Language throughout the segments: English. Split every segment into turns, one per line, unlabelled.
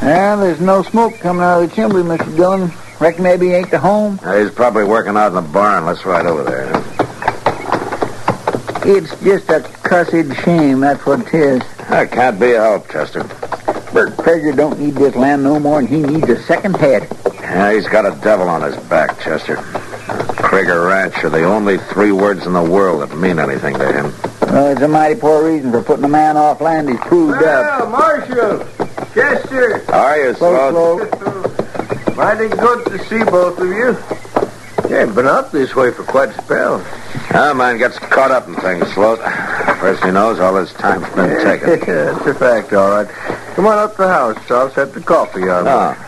Well, there's no smoke coming out of the chimney, Mr. Dillon. Reckon maybe he ain't to home.
He's probably working out in the barn. Let's ride over there.
It's just a cussed shame, that's what it is.
That can't be a help, Chester.
Bert Krager don't need this land no more than he needs a second head.
Yeah, he's got a devil on his back, Chester. Krager Ranch are the only 3 words in the world that mean anything to him.
Well, it's a mighty poor reason for putting a man off land he's proved up.
Marshal! Chester!
How are you, Sloat?
Mighty good to see both of you. You ain't been up this way for quite a spell.
Man gets caught up in things, Sloat. First he knows, all his time's been taken.
That's a fact, all right. Come on up to the house. I'll set the coffee on.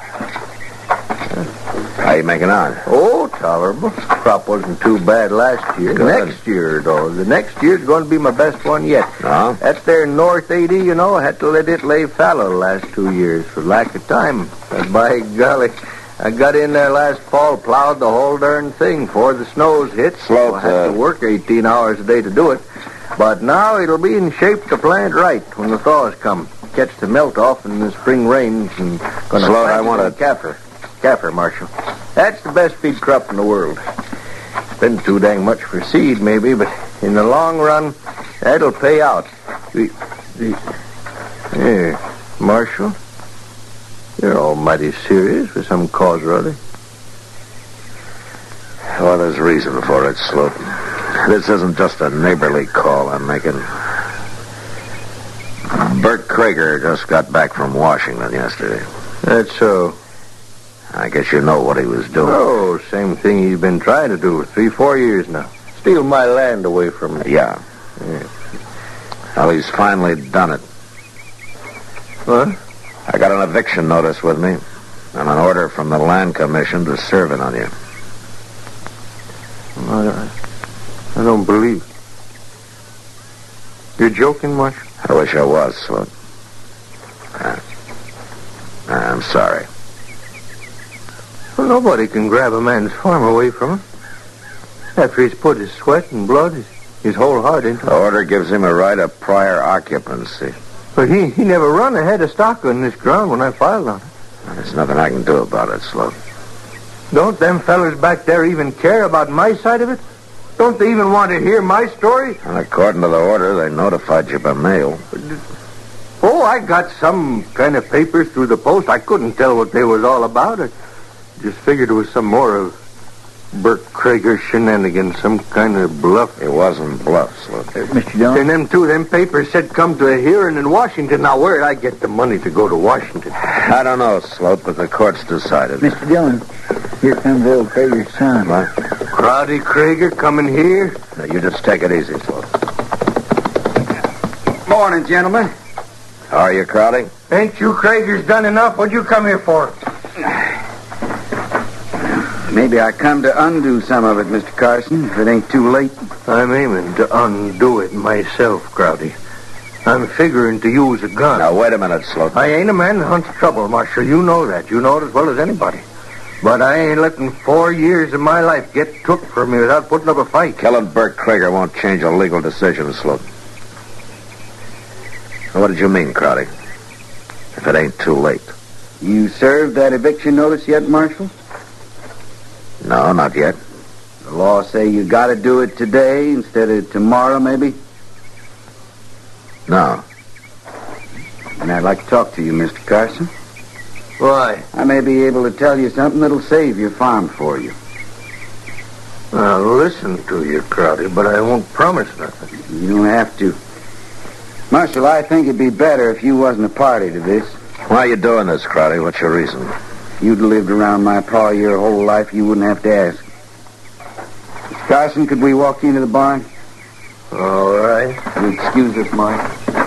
How you making on?
Oh, tolerable. Crop wasn't too bad last year.
Good.
Next year, though. The next year's going to be my best one yet.
No?
That's there North 80, you know. I had to let it lay fallow the last 2 years for lack of time. But by golly, I got in there last fall, plowed the whole darn thing before the snows hit.
Sloat,
I had to work 18 hours a day to do it. But now it'll be in shape to plant right when the thaws come. Catch the melt off in the spring rains and gonna
Sloat, I
plant
want
it in Kaffir, Marshal. That's the best feed crop in the world. It's been too dang much for seed, maybe, but in the long run, that'll pay out. Here, Marshal, you're almighty serious for some cause or other.
Well, there's reason for it, Sloat. This isn't just a neighborly call I'm making. Bert Krager just got back from Washington yesterday.
That's so.
I guess you know what he was doing.
Oh, same thing he's been trying to do for 3-4 years now. Steal my land away from me.
Yeah. Well, he's finally done it.
What?
I got an eviction notice with me and an order from the Land Commission to serve it on you.
I don't believe. You're joking, Marshal?
I wish I was, Sloat. I'm sorry.
Well, nobody can grab a man's farm away from him. After he's put his sweat and blood, his whole heart into it.
The order gives him a right of prior occupancy.
But he never run a head of stock on this ground when I filed on it.
There's nothing I can do about it, Sloat.
Don't them fellas back there even care about my side of it? Don't they even want to hear my story?
And according to the order, they notified you by mail.
Oh, I got some kind of papers through the post. I couldn't tell what they was all about. I just figured it was some more of Bert Krager shenanigans, some kind of bluff.
It wasn't bluff, Sloat.
Mr. Dillon?
And them papers said come to a hearing in Washington. Now, where'd I get the money to go to Washington?
I don't know, Sloat, but the court's decided.
Mr. Dillon, here comes old Krager's son.
What?
Crowdy Krager coming here?
Now, you just take it easy, Sloat.
Morning, gentlemen.
How are you, Crowdy?
Ain't you Kragers done enough? What'd you come here for?
Maybe I come to undo some of it, Mr. Carson, if it ain't too late.
I'm aiming to undo it myself, Crowdy. I'm figuring to use a gun.
Now, wait a minute, Sloat.
I ain't a man that hunts trouble, Marshal. You know that. You know it as well as anybody. But I ain't letting 4 years of my life get took from me without putting up a fight.
Killing Bert Krager won't change a legal decision, Sloat. So what did you mean, Crowdy? If it ain't too late.
You served that eviction notice yet, Marshal?
No, not yet.
The law say you got to do it today instead of tomorrow, maybe?
No.
And I'd like to talk to you, Mr. Carson.
Why?
I may be able to tell you something that'll save your farm for you.
I'll listen to you, Crowdy, but I won't promise nothing.
You don't have to. Marshal, I think it'd be better if you wasn't a party to this.
Why are you doing this, Crowdy? What's your reason?
If you'd lived around my pa your whole life, you wouldn't have to ask. Mr. Carson, could we walk into the barn?
All right.
You excuse us, Mark.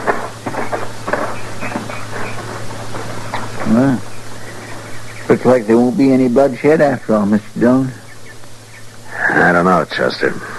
Well, looks like there won't be any bloodshed after all, Mr. Dillon.
I don't know, Chester.